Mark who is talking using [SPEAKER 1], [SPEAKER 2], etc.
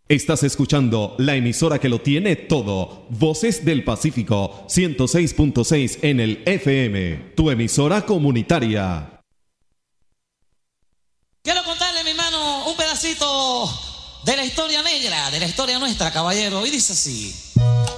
[SPEAKER 1] Estás escuchando la emisora que lo tiene todo. Voces del Pacífico, 106.6 en el FM. Tu emisora comunitaria.
[SPEAKER 2] Quiero contarle, mi hermano, un pedacito de la historia negra, de la historia nuestra, caballero. Y dice así.